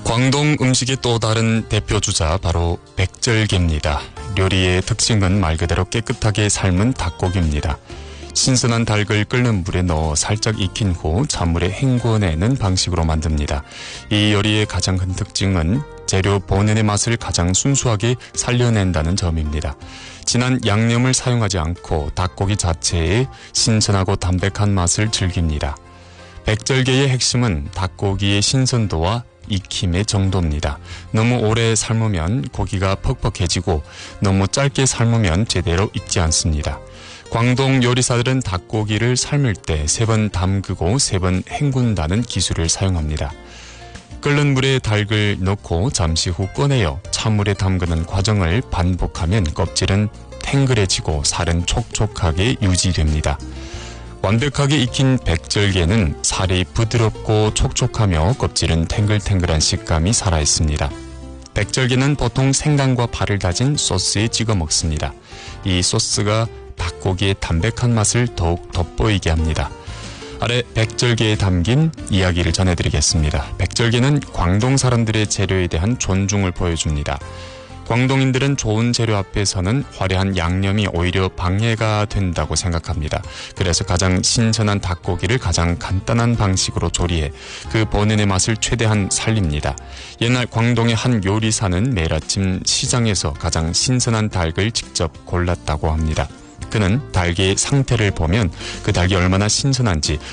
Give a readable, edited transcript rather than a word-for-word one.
광동 음식의 또 다른 대표 주자 바로 백절개입니다. 요리의 특징은 말 그대로 깨끗하게 삶은 닭고기입니다. 신선한 닭을 끓는 물에 넣어 살짝 익힌 후 찬물에 헹궈내는 방식으로 만듭니다. 이 요리의 가장 큰 특징은 재료 본연의 맛을 가장 순수하게 살려낸다는 점입니다. 진한 양념을 사용하지 않고 닭고기 자체의 신선하고 담백한 맛을 즐깁니다. 백절개의 핵심은 닭고기의 신선도와 익힘의 정도입니다. 너무 오래 삶으면 고기가 퍽퍽해지고 너무 짧게 삶으면 제대로 익지 않습니다. 광동 요리사들은 닭고기를 삶을 때 3번 담그고 3번 헹군다는 기술을 사용합니다. 끓는 물에 닭을 넣고 잠시 후 꺼내어 찬물에 담그는 과정을 반복하면 껍질은 탱글해지고 살은 촉촉하게 유지됩니다. 완벽하게 익힌 백절개는 살이 부드럽고 촉촉하며 껍질은 탱글탱글한 식감이 살아있습니다. 백절개는 보통 생강과 파를 다진 소스에 찍어 먹습니다. 이 소스가 닭고기의 담백한 맛을 더욱 돋보이게 합니다. 아래 백절개에 담긴 이야기를 전해드리겠습니다. 백절개는 광동 사람들의 재료에 대한 존중을 보여줍니다. 광동인들은 좋은 재료 앞에서는 화려한 양념이 오히려 방해가 된다고 생각합니다. 그래서 가장 신선한 닭고기를 가장 간단한 방식으로 조리해 그 본연의 맛을 최대한 살립니다. 옛날 광동의 한 요리사는 매일 아침 시장에서 가장 신선한 닭을 직접 골랐다고 합니다. 그는 닭의 상태를 보면 그 닭이 얼마나 신선한지